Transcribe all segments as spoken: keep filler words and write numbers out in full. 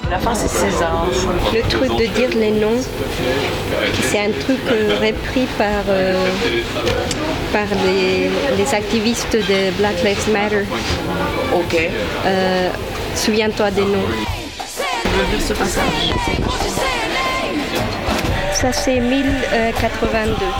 La fin, c'est César. Le truc de dire les noms, c'est un truc euh, repris par, euh, par les, les activistes de Black Lives Matter. Ok. Euh, souviens-toi des noms. Tu veux lire ce passage? Ça, c'est mille quatre-vingt-deux.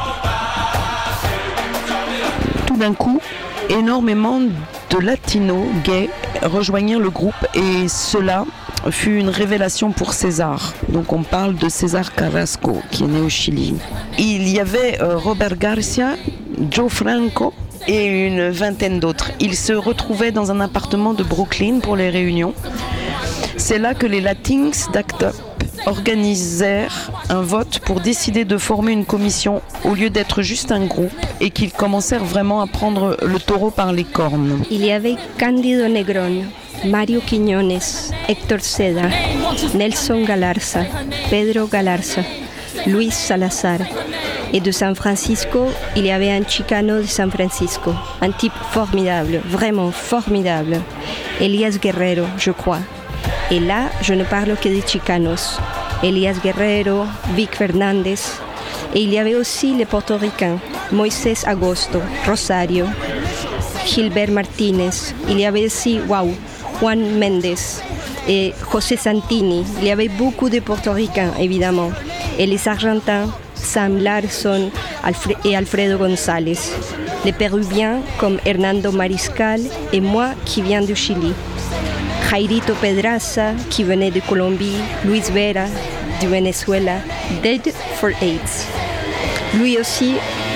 Tout d'un coup, énormément de latinos gays rejoignirent le groupe et cela fut une révélation pour César. Donc on parle de César Carrasco qui est né au Chili. Il y avait euh, Robert Garcia, Joe Franco et une vingtaine d'autres. Ils se retrouvaient dans un appartement de Brooklyn pour les réunions. C'est là que les Latinx d'Act Up organisèrent un vote pour décider de former une commission au lieu d'être juste un groupe et qu'ils commencèrent vraiment à prendre le taureau par les cornes. Il y avait Cándido Negrón, Mario Quiñones, Héctor Seda, Nelson Galarza, Pedro Galarza, Luis Salazar. Et de San Francisco, il y avait un Chicano de San Francisco, un type formidable, vraiment formidable, Elias Guerrero, je crois. Et là, je ne parle que des Chicanos, Elias Guerrero, Vic Fernandez. Et il y avait aussi les Portoricains, Moisés Agosto, Rosario, Gilbert Martínez. Il y avait aussi, wow, Juan Méndez et José Santini. Il y avait beaucoup de Portoricains, évidemment. Et les Argentins, Sam Larson Alfre- et Alfredo González. Les Péruviens comme Hernando Mariscal et moi qui viens du Chili. Jairito Pedraza, qui venait de Colombie, Luis Vera, du Venezuela, Dead for AIDS. Lui aussi,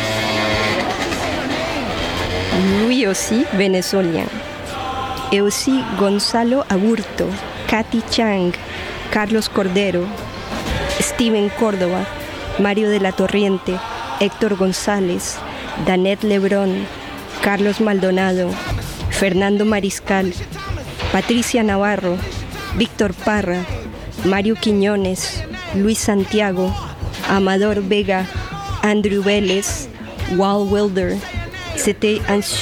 lui aussi vénézuélien. Et aussi Gonzalo Aburto, Katy Chang, Carlos Cordero, Steven Córdoba, Mario de la Torriente, Héctor González, Danette Lebrón, Carlos Maldonado, Fernando Mariscal, Patricia Navarro, Víctor Parra, Mario Quiñones, Luis Santiago, Amador Vega, Andrew Vélez, Wal Wilder. C'était un